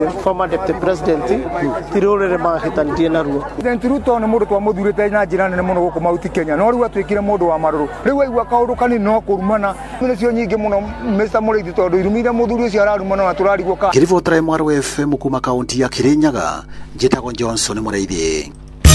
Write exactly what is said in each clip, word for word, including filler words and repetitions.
Former Deputy President tirore mahitanitie naruo President Ruto ni mundu twamuthurite na njira nene muno guku mauti Kenya no riu atwikire mundu wa maruru riu aigua kaundu kani no kurumana nicio nyingi muno Mister Muriithi tondu irumire muthuri ucio ararumana na turarigwo ka Kirivotera Mwaro F M kuma kaunti ya Kirinyaga Njetago Johnson Muriithi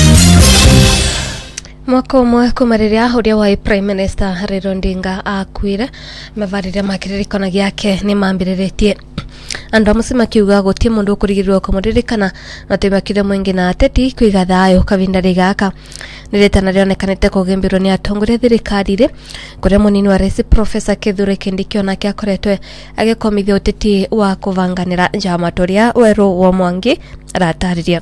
Mwaka umwe kumariria huria wa Prime Minister Raila Odinga akuire mavarire makiririkana giake ni mambiriretie andu amusima kiuga gutie mundu ukurigirwo kumuririkana natemakire mwingi na ateti kwiga thayo kavinda rigaka niretana rionekanite kugimbirwo ni atongoria thirikari-ri kuria munini wa rais Professor Kithure Kindiki onake akoretwe agikomithia uteti wa kuvanganira njama toria weru wa Mwangi aratariria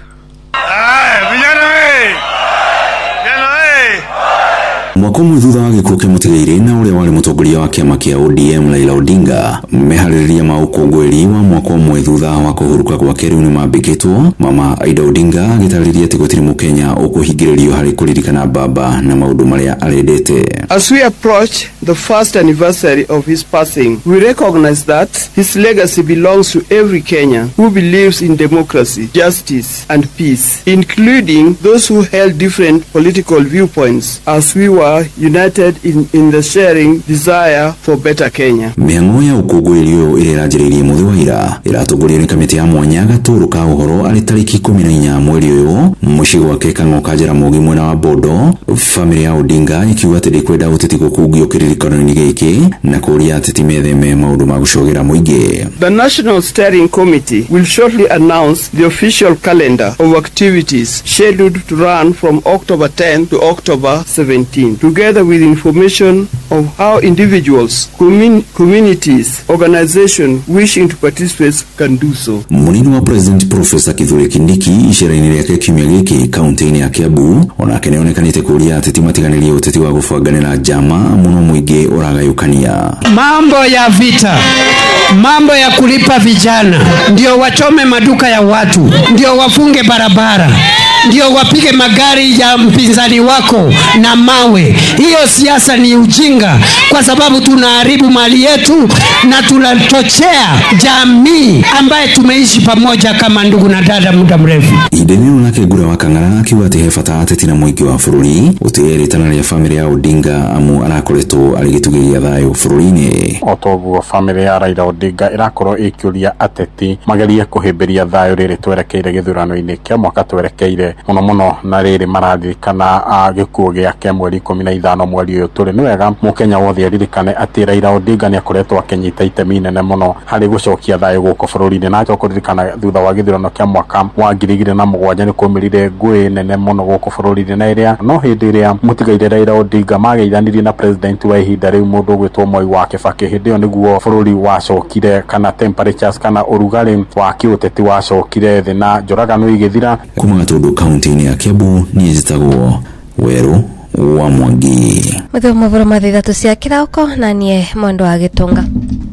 Mwaka umwe thutha wa gikuo kia mutigaire na uria wari mutongoria wa kiama kia O D M Raila Odinga mehaririria ma ukungwiri wa mwaka umwe thutha wa kuhuruka kwa keriu ni mambikitwo mama Aida Odinga agitariria ati gutiri mukenya ukuhingiririo hari kuririkana baba na maundu maria arendete. As we approach the first anniversary of his passing, we recognize that his legacy belongs to every Kenyan who believes in democracy, justice and peace, including those who held different political viewpoints, as we were united in, in the sharing desire for better Kenya. Miango ya ukungwirio iraranjiririe muthi wa ira iratongorio ni kamiti ya mwanya gaturu ka uhoro ari tariki kumi na inya mweri uyu muci gwake Kang'oka Jaramogi mwena wa Bondo family ya Odinga ikiuga ati ndikwenda uteti gukungio kiririkano-ini giki na kuria ateti metheme maundu ma gucogera muingi. The National Steering Committee will shortly announce the official calendar of activities scheduled to run from October tenth to October seventeenth, together with information of how individuals, commun communities, organizations wishing to participate can do so. Munini wa President Professor Kithure Kindiki ishara-ini riake kiumia giki kaunti-ini ya Kiambu onake nionekanite kuria ateti matiganirie uteti wa gubanganira njama muno muingi uragayukania. Mambo ya vita, mambo ya kulipa vijana, ndio wachome maduka ya watu, ndio wafunge barabara, ndio wapige magari ya mpinzani wako na mawe. Hiyo siasa ni ujinga, kwa sababu tunaharibu mali yetu na tunatochea jamii ambaye tumeishi pamoja kama ndugu na dada muda mrefu. Ideneno lake Gura wa Kang'ara akiuga ati he bata ateti na muingi wa bururi utiyeritana ria family ya Odinga amu arakoretwo arigitugiria thayo bururi-ini. Otoguo family ya Raila Odinga irakorwo ikiuria ateti magerie kuhimbiria thayo riri twerekeire githurano-ini kia mwaka twerekeire muno muno na riri marathikana gikuo giake mweri ikumi na ithano mweri uyu turi. Ni wega mukenya wothe aririkane ati Raila Odinga ni akoretwo akinyita itemi nene muno hari gucokia thayo guko bururi-ini na akoririkana thutha wa githurano kia mwaka wa ngiri igiri na mugwanja ni kumirire ngui nene muno guko bururi-ini na iria no hindi iria mutigaire Raila Odinga mageithanirie na president wa ihinda riu mundu gwitwo Mwai wa Kibaki. Hindi iyo niguo bururi wacokire kana temperatures kana urugari wa kiuteti wacokire thi na njoragano igithira. Kuma Gatundu kaunti-ini ya Kiambu ni njitagwo Weru wa Mwangi. Mutho mavoro mathithatu cia kirauko na nie Mwendo wa Gitunga.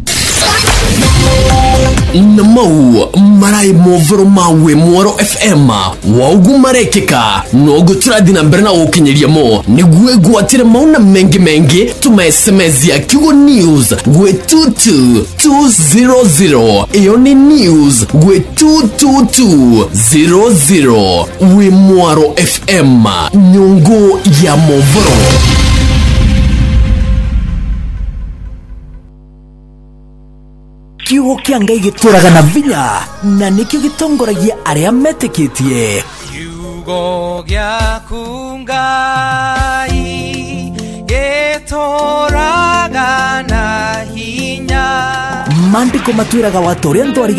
Namau marai movoro mawe Mwaro F M waugu marekeka nogu turadina berna ukinyeria mo niguwe guatire mauna mengi mengi tuma S M S ya Kigo News gwe two two two zero zero iyo ni news gwe two two two zero zero we Mwaro F M nyungu ya movoro. Kiugo kia Ngai gituraga na vinya na nikio gitongoragia aria metikitie. Kiugo giaku Ngai gituraga na hinya. Mandiko matwiraga watu aria ntwari